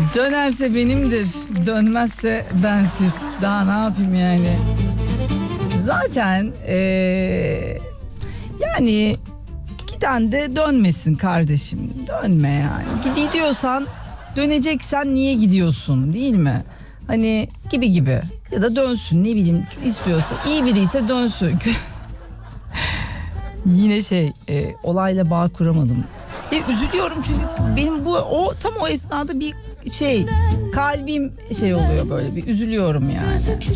Dönerse benimdir, dönmezse bensiz. Daha ne yapayım yani? Zaten yani giden de dönmesin kardeşim. Dönme yani. Gidiyorsan, döneceksen niye gidiyorsun, değil mi? Hani gibi. Ya da dönsün, ne bileyim, istiyorsa. İyi biri ise dönsün. Yine olayla bağ kuramadım. Üzülüyorum çünkü benim tam o esnada bir kalbim oluyor, böyle bir üzülüyorum yani.